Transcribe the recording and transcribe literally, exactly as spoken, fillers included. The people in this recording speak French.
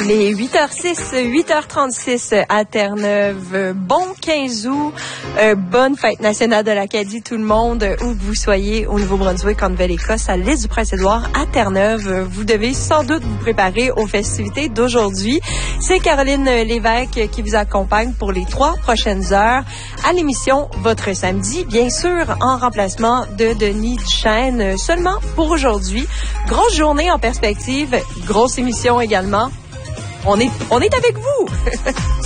Il est huit heures six, huit heures trente-six à Terre-Neuve. Bon quinze août, euh, bonne fête nationale de l'Acadie tout le monde, où que vous soyez au Nouveau-Brunswick, en Nouvelle-Écosse, à l'île du Prince-Édouard, à Terre-Neuve. Vous devez sans doute vous préparer aux festivités d'aujourd'hui. C'est Caroline Lévesque qui vous accompagne pour les trois prochaines heures à l'émission Votre Samedi, bien sûr, en remplacement de Denis Duchesne, seulement pour aujourd'hui. Grosse journée en perspective, grosse émission également. On est, on est avec vous!